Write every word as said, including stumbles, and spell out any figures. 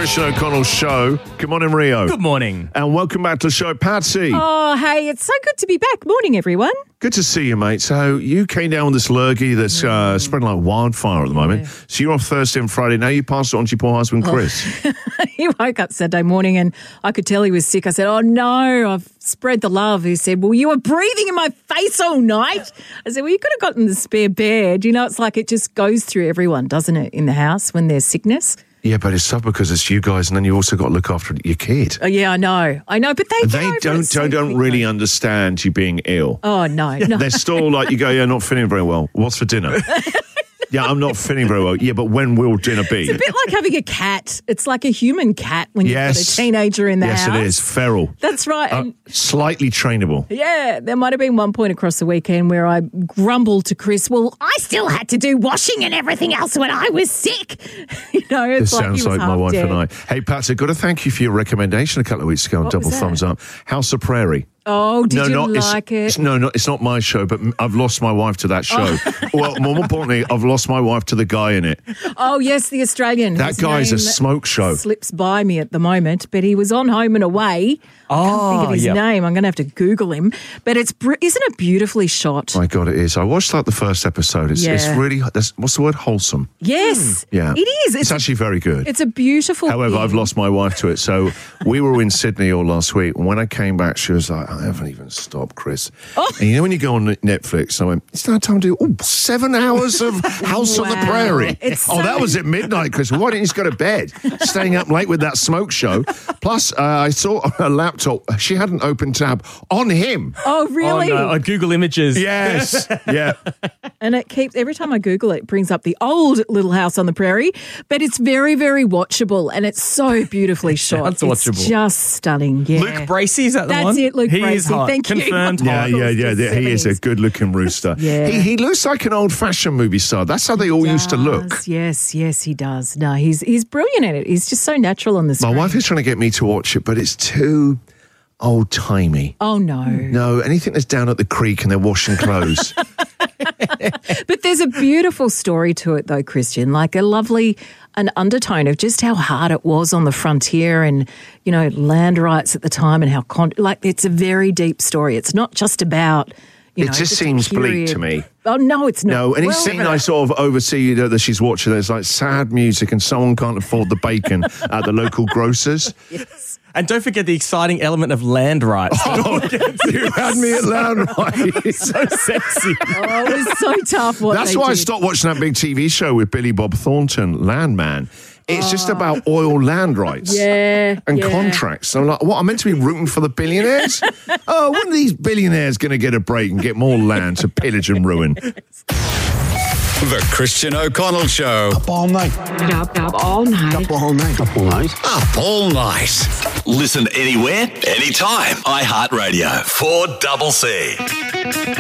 Christian O'Connell Show. Good morning, Rio. Good morning. And welcome back to the show, Patsy. Oh, hey, it's so good to be back. Morning, everyone. Good to see you, mate. So you came down with this lurgy that's uh, spreading like wildfire at the moment. Yeah. So you're off Thursday and Friday. Now you passed it on to your poor husband, Chris. Oh. He woke up Saturday morning and I could tell he was sick. I said, oh, no, I've spread the love. He said, well, you were breathing in my face all night. I said, well, you could have gotten the spare bed. You know, it's like it just goes through everyone, doesn't it, in the house when there's sickness? Yeah, but it's tough because it's you guys, and then you also got to look after your kid. Oh, yeah, I know. I know, but they They get over don't it so don't, don't quickly. really understand you being ill. Oh, no, no. They're still like, you go, yeah, not feeling very well. What's for dinner? Yeah, I'm not feeling very well. Yeah, but when will dinner be? It's a bit like having a cat. It's like a human cat when you've Yes. got a teenager in the yes, house. it is. Feral. That's right. Uh, And slightly trainable. yeah, there might have been one point across the weekend where I grumbled to Chris, well, I still had to do washing and everything else when I was sick. you know, it's This like sounds he was like my half wife dead. and I. Hey, Pat, I've got to thank you for your recommendation a couple of weeks ago on What Double was that? Thumbs Up. House of Prairie. Oh, did no, you not, like it's, it? It's, no, no, it's not my show, but I've lost my wife to that show. Well, more importantly, I've lost my wife to the guy in it. Oh, yes, the Australian. That His guy's a name smoke show. Slips by me at the moment, but he was on Home and Away. I can't think of his yep. name. I'm going to have to Google him. But it's br- isn't it beautifully shot? My God, it is. I watched like the first episode. It's, it's Yeah. really, that's, what's the word? Wholesome. Yes, Yeah. it is. It's, It's, actually very good. it's a beautiful However, thing. I've lost my wife to it. So we were in Sydney all last week. And when I came back, she was like, I haven't even stopped, Chris. Oh. And you know when you go on Netflix, I went, it's now time to do oh, seven hours of House on the Wow. Prairie. It's oh, so- that was at midnight, Chris. Why didn't you just go to bed? Staying up late with that smoke show. Plus, uh, I saw on her laptop, she had an open tab on him. Oh, really? Oh, no, on Google Images. Yes. Yeah. And it keeps, every time I Google it, it brings up the old Little House on the Prairie, but it's very, very watchable and it's so beautifully shot. Sounds watchable. It's just stunning. Yeah. Luke Bracey, is that the That's one? it, Luke he Bracey. Is hot. Thank you. Confirmed Yeah, hot. yeah, yeah, the yeah. He is a seventies. good-looking rooster. Yeah. He, he looks like an old-fashioned movie star. That's how they all used to look. Does. Yes, yes, he does. No, he's he's brilliant at it. He's just so natural on the My screen. wife is trying to get me to watch it, but it's too old-timey. Oh, no. No, anything that's down at the creek and they're washing clothes. But there's a beautiful story to it, though, Christian, like a lovely an undertone of just how hard it was on the frontier and, you know, land rights at the time and how, con- like, it's a very deep story. It's not just about, you It know, just a seems bleak period. to me. Oh, no, it's not. No, any Well, scene I sort of oversee you know, that she's watching, there's like sad music and someone can't afford the bacon at the local grocers. Yes. And don't forget the exciting element of land rights. Oh, you had me at land rights. So sexy. Oh, it was so tough what That's they why I did. stopped watching that big T V show with Billy Bob Thornton, Landman. It's just about oil land rights. Yeah, And yeah. contracts. I'm like, what? I'm meant to be rooting for the billionaires? Oh, when are these billionaires going to get a break and get more land to pillage and ruin? The Christian O'Connell Show. Up all night. Up, up all night. Up all night. Up all night. Up all night. Listen anywhere, anytime. iHeartRadio. four C C.